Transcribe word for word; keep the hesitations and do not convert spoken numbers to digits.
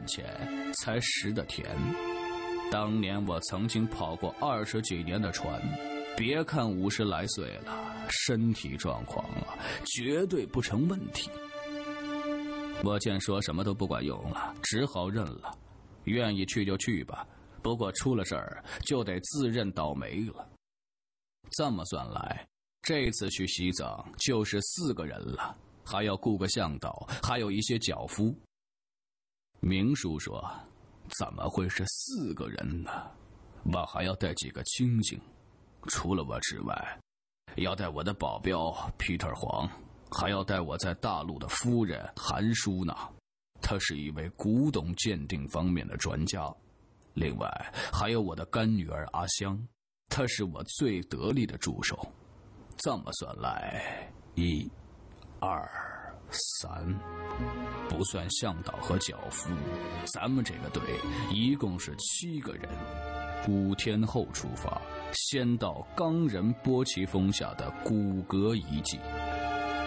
钱才食得甜。当年我曾经跑过二十几年的船，别看五十来岁了，身体状况啊，绝对不成问题。我见说什么都不管用了，只好认了。愿意去就去吧，不过出了事儿就得自认倒霉了。这么算来，这次去西藏就是四个人了，还要雇个向导，还有一些脚夫。明叔说，怎么会是四个人呢？我还要带几个亲戚，除了我之外，要带我的保镖皮特黄，还要带我在大陆的夫人韩舒娜，她是一位古董鉴定方面的专家。另外还有我的干女儿阿香，她是我最得力的助手。这么算来，一、二、三，不算向导和脚夫，咱们这个队一共是七个人。五天后出发，先到冈仁波齐峰下的古格遗迹。